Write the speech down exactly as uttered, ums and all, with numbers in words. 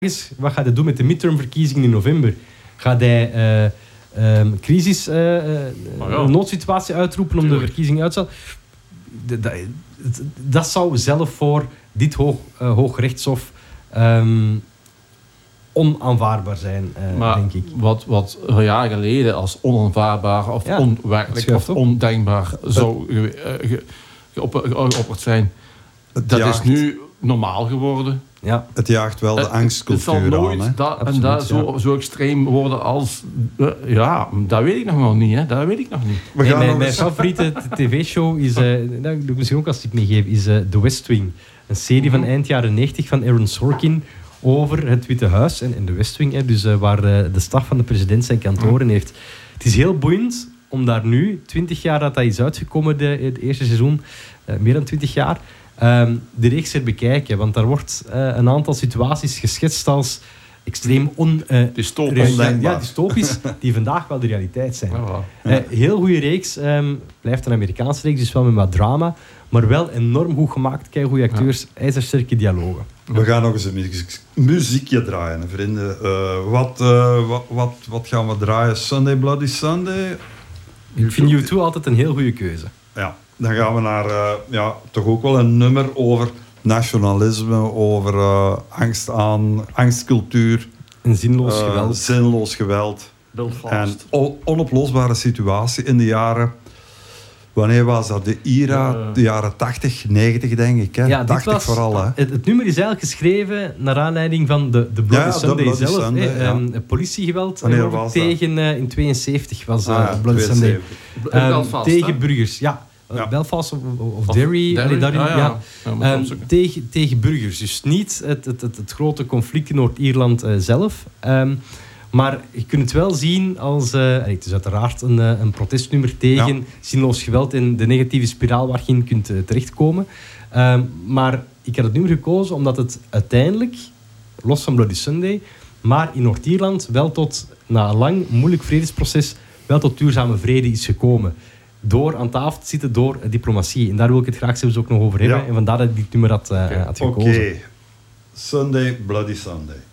is, wat gaat hij doen met de midtermverkiezingen in november? Gaat hij uh, um, crisis, uh, uh, oh ja. een noodsituatie uitroepen om Tuurlijk. de verkiezingen uit te stellen? Dat, dat, dat zou zelf voor dit hoog, uh, Hoogrechtshof um, onaanvaarbaar zijn, uh, maar denk ik. Wat, wat een jaar geleden als onaanvaarbaar of ja, onwerkelijk of op. ondenkbaar zou geopperd zijn, dat jaagt. is nu normaal geworden. Ja. Het jaagt wel de angstcultuur aan. Het zal nooit aan, dat, Absoluut, en dat ja. zo, zo extreem worden als... Uh, ja, dat weet ik nog wel niet. Hè. Dat weet ik nog niet. We nee, mijn, mijn favoriete tv-show is... Uh, dat wil ik misschien ook als tip meegeven, is uh, The West Wing. Een serie mm-hmm. van eind jaren negentig van Aaron Sorkin over het Witte Huis en, en de West Wing, hè, dus uh, waar uh, de staf van de president zijn kantoren mm. heeft. Het is heel boeiend om daar nu, twintig jaar dat dat is uitgekomen, de, het eerste seizoen, uh, meer dan twintig jaar... Um, de reeks er bekijken, want daar wordt uh, een aantal situaties geschetst als extreem on, uh, dystopisch, rea- ja, dystopisch die vandaag wel de realiteit zijn. Ja, ja. Uh, heel goede reeks, um, blijft een Amerikaanse reeks, dus wel met wat drama, maar wel enorm goed gemaakt, keigoede acteurs, ja. ijzersterke dialogen. We gaan nog eens een muziek, muziekje draaien, vrienden. Uh, wat, uh, wat, wat, wat gaan we draaien? Sunday Bloody Sunday? Ik vind U twee altijd een heel goede keuze. Ja. Dan gaan we naar uh, ja, toch ook wel een nummer over nationalisme, over uh, angst aan, angstcultuur. En zinloos uh, geweld. Zinloos geweld. En on- onoplosbare situatie in de jaren... Wanneer was dat? De IRA, uh, de jaren tachtig, negentig denk ik. Hè? Ja, tachtig was, vooral. Hè? Het, het nummer is eigenlijk geschreven naar aanleiding van de, de Bloody ja, Sunday Bloody zelf. Sunday, hè, ja. um, politiegeweld tegen uh, in tweeënzeventig was uh, ah, ja, Bloody Sunday. Um, Belfast, tegen hè? burgers, ja. Ja. Belfast of, of Derry, Derry? Derry Ah, ja. ja. um, tegen, tegen burgers. Dus niet het, het, het, het grote conflict in Noord-Ierland uh, zelf. Um, maar je kunt het wel zien als... Uh, het is uiteraard een, uh, een protestnummer tegen ja. zinloos geweld en de negatieve spiraal waar je in kunt uh, terechtkomen. Um, maar ik had het nummer gekozen omdat het uiteindelijk, los van Bloody Sunday, maar in Noord-Ierland wel tot, na een lang, moeilijk vredesproces, wel tot duurzame vrede is gekomen. Door aan tafel te zitten, door diplomatie. En daar wil ik het graag zelfs ook nog over hebben. Ja. En vandaar dat ik dit nummer had, uh, okay. had gekozen. Oké. Okay. Sunday, Bloody Sunday.